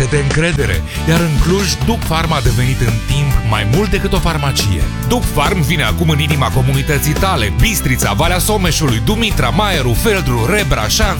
de încredere, iar în Cluj, Duc Farm a devenit în timp mai mult decât o farmacie. Duc Farm vine acum în inima comunității tale: Bistrița, Valea Someșului, Dumitra, Maieru, Feldru, Rebra, Șanț,